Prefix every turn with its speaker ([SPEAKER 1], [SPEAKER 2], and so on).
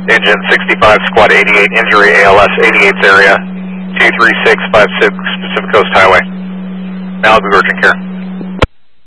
[SPEAKER 1] Engine 65, Squad 88, injury ALS 88th area, 23656 Pacific Coast Highway. Malibu Urgent Care.